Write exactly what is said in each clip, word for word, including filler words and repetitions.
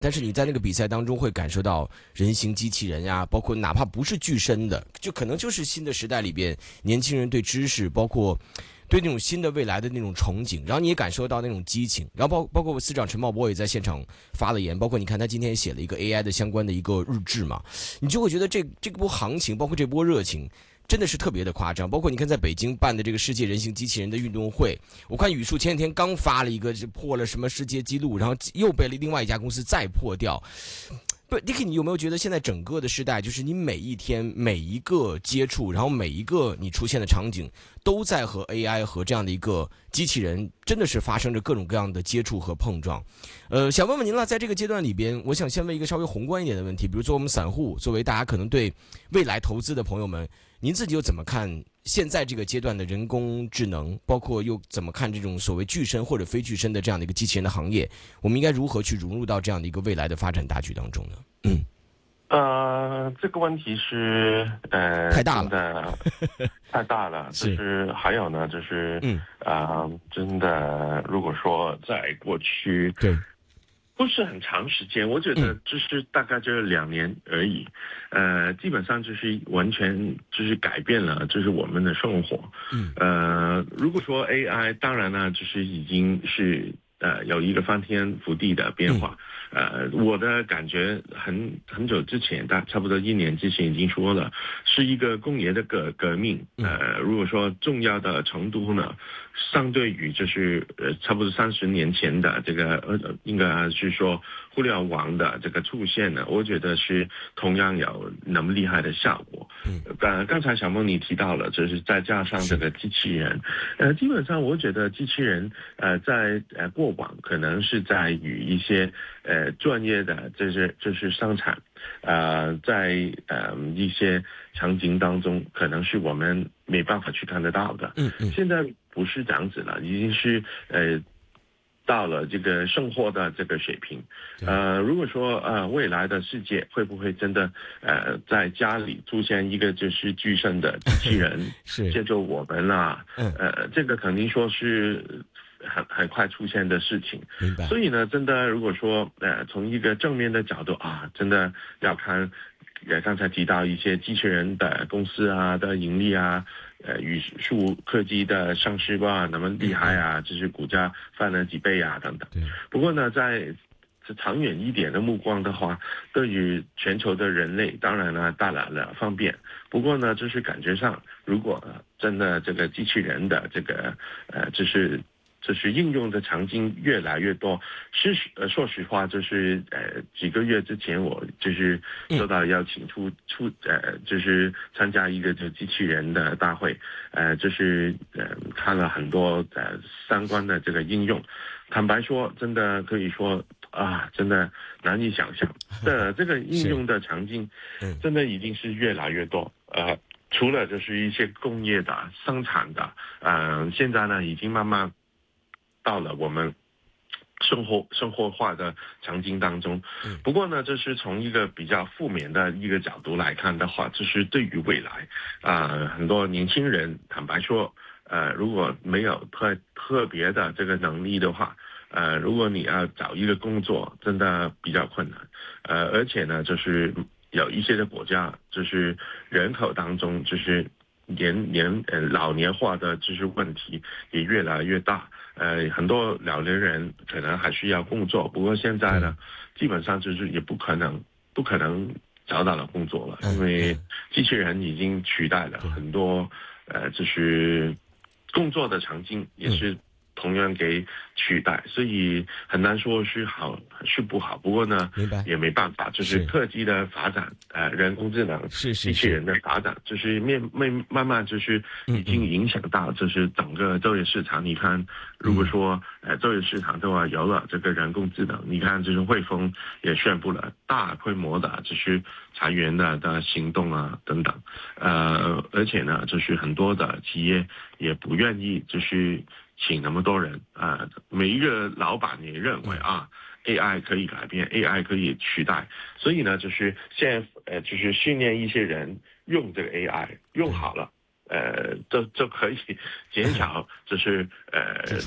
但是你在那个比赛当中会感受到人形机器人呀，包括哪怕不是具身的，就可能就是新的时代里边年轻人对知识，包括对那种新的未来的那种憧憬，然后你也感受到那种激情，然后包包括司长陈茂波也在现场发了言，包括你看他今天也写了一个 A I 的相关的一个日志嘛，你就会觉得这这波行情，包括这波热情。真的是特别的夸张，包括你看在北京办的这个世界人形机器人的运动会，我看语数前几天刚发了一个破了什么世界纪录，然后又被另外一家公司再破掉。不 ，Dicky， 你有没有觉得现在整个的时代，就是你每一天每一个接触，然后每一个你出现的场景，都在和 A I 和这样的一个机器人，真的是发生着各种各样的接触和碰撞。呃，想问问您了，在这个阶段里边，我想先问一个稍微宏观一点的问题，比如说我们散户，作为大家可能对未来投资的朋友们，您自己又怎么看现在这个阶段的人工智能，包括又怎么看这种所谓具身或者非具身的这样的一个机器人的行业？我们应该如何去融入到这样的一个未来的发展大局当中呢？嗯， 呃，这个问题是呃太大了， 真的太大了。 是就是还有呢，就是嗯啊、呃，真的，如果说在过去对。 不是很长时间，我觉得就是大概就是两年而已，呃，基本上就是完全就是改变了，就是我们的生活。 嗯， 呃，如果说 A I， 当然呢，就是已经是呃有一个翻天覆地的变化。呃，我的感觉很很久之前，大差不多一年之前已经说了，是一个工业的革革命。呃，如果说重要的程度呢，相对于就是呃差不多三十年前的这个呃应该是说互联网的这个出现呢，我觉得是同样有那么厉害的效果。 嗯， 呃，刚才小梦你提到了，就是再加上这个机器人，呃，基本上我觉得机器人呃在呃过往可能是在与一些呃专业的就是就是生产，呃在呃一些场景当中可能是我们没办法去看得到的。 嗯嗯， 现在不是这样子了，已经是呃。到了这个生活的这个水平，呃，如果说呃未来的世界会不会真的呃在家里出现一个就是具身的机器人是接着我们啊， 嗯呃，这个肯定说是很很快出现的事情。 明白。 所以呢，真的如果说呃从一个正面的角度啊，真的要看。呃，刚才提到一些机器人的公司啊的盈利啊，呃，语数科技的上市吧，那么厉害啊，就是股价翻了几倍啊，等等。 对， 不过呢，在长远一点的目光的话，对于全球的人类，当然呢带来了方便。不过呢，就是感觉上，如果真的这个机器人的这个呃，就是就是应用的场景越来越多。是呃，说实话，就是呃几个月之前，我就是受到邀请出出呃，就是参加一个就机器人的大会，呃，就是呃看了很多呃相关的这个应用。坦白说，真的可以说啊，真的难以想象的这个应用的场景，真的已经是越来越多。呃，除了就是一些工业的、生产的，呃，现在呢已经慢慢到了我们生活生活化的场景当中。不过呢，这是从一个比较负面的一个角度来看的话，就是对于未来啊、呃，很多年轻人坦白说，呃，如果没有特特别的这个能力的话，呃，如果你要找一个工作，真的比较困难。呃，而且呢，就是有一些的国家，就是人口当中就是年年呃老年化的就是问题也越来越大。呃，很多老年人可能还需要工作，不过现在呢，基本上就是也不可能不可能找到了工作了，因为机器人已经取代了很多呃，就是工作的场景也是同样给取代，所以很难说是好是不好。不过呢，也没办法，就是科技的发展，呃，人工智能、 是是机器人的发展，就是面慢慢慢就是已经影响到就是整个就业市场。你看，如果说呃就业市场的话有了这个人工智能，你看就是汇丰也宣布了大规模的就是裁员的的行动啊等等，呃，而且呢，就是很多的企业也不愿意就是请那么多人啊、呃，每一个老板也认为啊，A I 可以改变 ，A I 可以取代，所以呢，就是现在呃，就是训练一些人用这个 A I 用好了，呃，就就可以减少就是呃支出。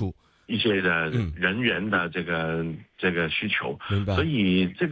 一些的嗯人员的这个、这个需求， 明白。 所以这个。